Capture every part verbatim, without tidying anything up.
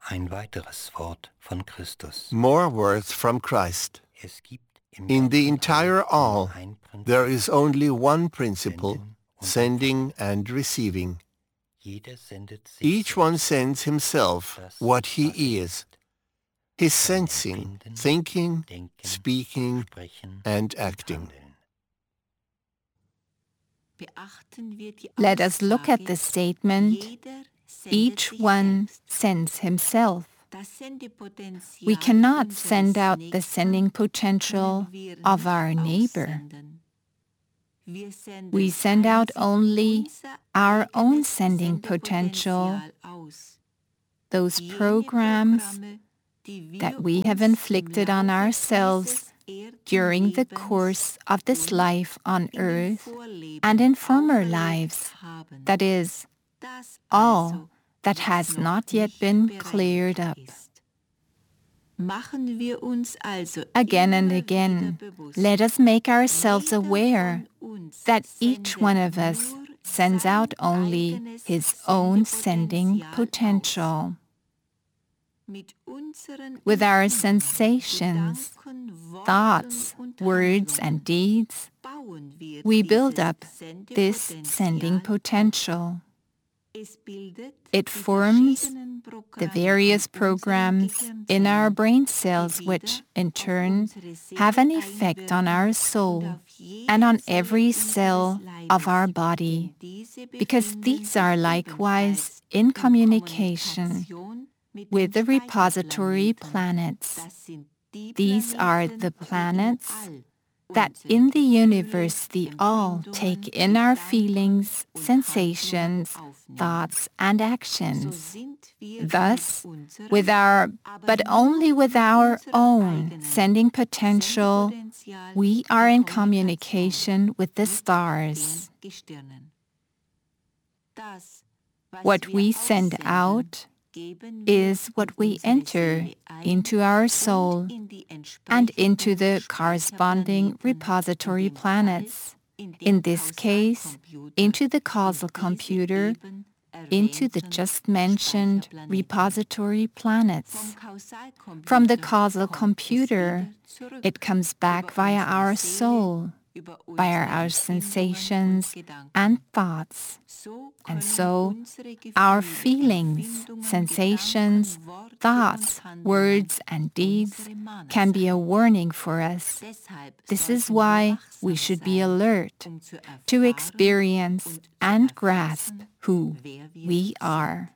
Ein weiteres Wort von Christus. More words from Christ. Es gibt im In the ganzen entire All all, nur ein Prinzip, there is only one principle, Senden und sending and receiving. Jeder sendet sich Each one selbst, sends himself das, what he was er is, ist. his Sein sensing, Empfinden, thinking, Denken, speaking, Sprechen and und acting. Handeln. Let us look at the statement, each one sends himself. We cannot send out the sending potential of our neighbor. We send out only our own sending potential, those programs that we have inflicted on ourselves during the course of this life on earth and in former lives, that is, all that has not yet been cleared up. Again and again, let us make ourselves aware that each one of us sends out only his own sending potential. With our sensations, thoughts, words, and deeds, we build up this sending potential. It forms the various programs in our brain cells which, in turn, have an effect on our soul and on every cell of our body, because these are likewise in communication with the repository planets. These are the planets that in the universe the all take in our feelings, sensations, thoughts, and actions. Thus, with our, but only with our own sending potential, we are in communication with the stars. What we send out is what we enter into our soul and into the corresponding repository planets, in this case, into the causal computer, into the just mentioned repository planets. From the causal computer, it comes back via our soul, via our sensations and thoughts. And so, our feelings, sensations, thoughts, words, and deeds can be a warning for us. This is why we should be alert to experience and grasp who we are.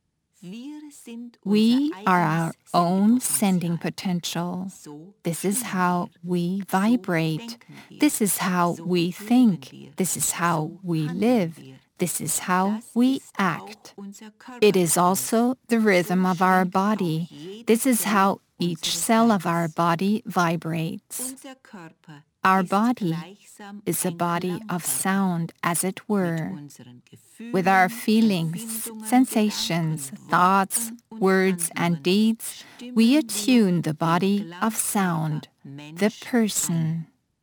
We are our own sending potential. This is how we vibrate. This is how we think. This is how we live. This is how we act. It is also the rhythm of our body. This is how each cell of our body vibrates. Our body is a body of sound, as it were. With our feelings, sensations, thoughts, words, and deeds, we attune the body of sound, the person.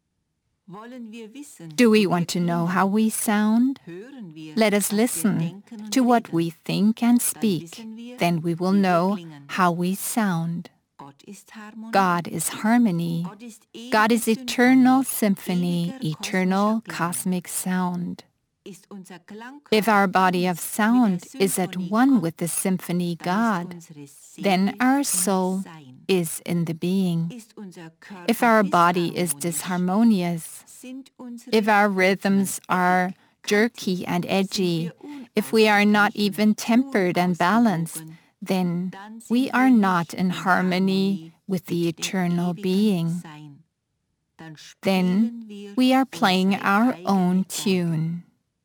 Do we want to know how we sound? Let us listen to what we think and speak. Then we will know how we sound. God is harmony. God is eternal symphony, eternal cosmic sound. If our body of sound is at one with the symphony God, then our soul is in the being. If our body is disharmonious, if our rhythms are jerky and edgy, if we are not even tempered and balanced, then we are not in harmony with the eternal being. Then we are playing our own tune.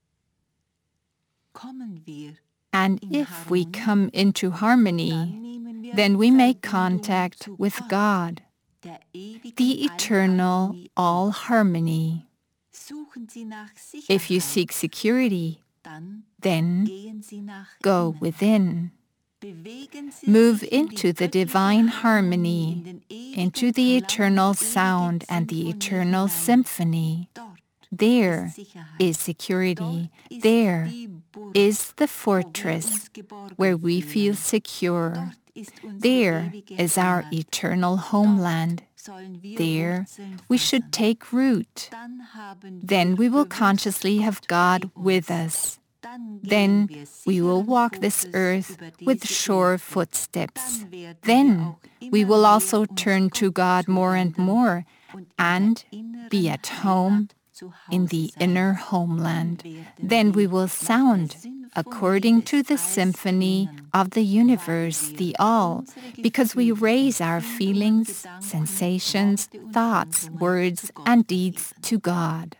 And if we come into harmony, then we make contact with God, the eternal all harmony. If you seek security, then go within. Move into the divine harmony, into the eternal sound and the eternal symphony. There is security. There is the fortress where we feel secure. There is our eternal homeland. There we should take root. Then we will consciously have God with us. Then we will walk this earth with sure footsteps. Then we will also turn to God more and more and be at home in the inner homeland. Then we will sound according to the symphony of the universe, the all, because we raise our feelings, sensations, thoughts, words, and deeds to God.